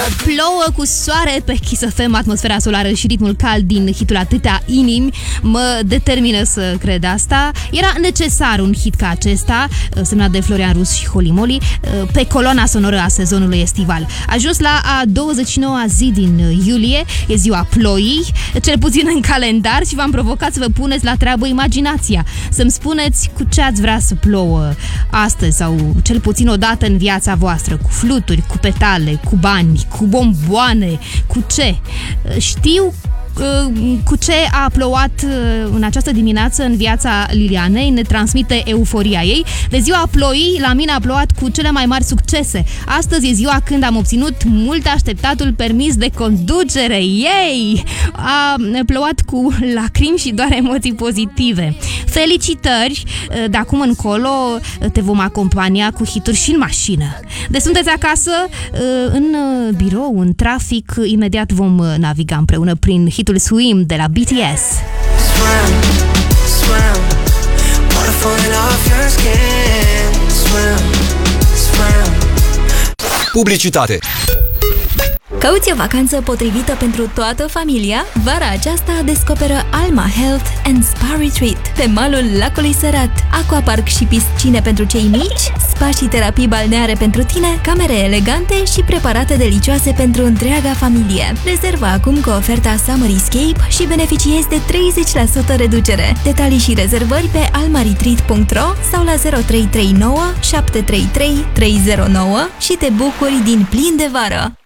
Plouă cu soare pe Kiss FM, atmosfera solară și ritmul cald din hitul Atâtea Inimi mă determină să cred asta. Era necesar un hit ca acesta, semnat de Florian Rus și Holy Moly, pe coloana sonoră a sezonului estival. Ajuns la a 29-a zi din iulie, e ziua ploii, cel puțin în calendar, și v-am provocat să vă puneți la treabă imaginația. Să-mi spuneți cu ce ați vrea să plouă astăzi sau cel puțin o dată în viața voastră, cu fluturi, cu petale, cu bani, cu bomboane, cu ce? Știu cu ce a plouat în această dimineață în viața Lilianei, ne transmite euforia ei. De ziua ploii, la mine a plouat cu cele mai mari succese. Astăzi e ziua când am obținut mult așteptatul permis de conducere. Yay! A plouat cu lacrimi și doar emoții pozitive. Felicitări! De acum încolo te vom acompania cu hituri și în mașină. De sunteți acasă, în birou, în trafic, imediat vom naviga împreună prin hitul Swim de la BTS. Swim, swim, water falling off your skin. Swim, swim. Publicitate. Cauți o vacanță potrivită pentru toată familia? Vara aceasta descoperă Alma Health and Spa Retreat pe malul lacului Sărat. Aquapark și piscine pentru cei mici, spa și terapii balneare pentru tine, camere elegante și preparate delicioase pentru întreaga familie. Rezervă acum cu oferta Summer Escape și beneficiezi de 30% reducere. Detalii și rezervări pe almaretreat.ro sau la 0339 733 309 și te bucuri din plin de vară.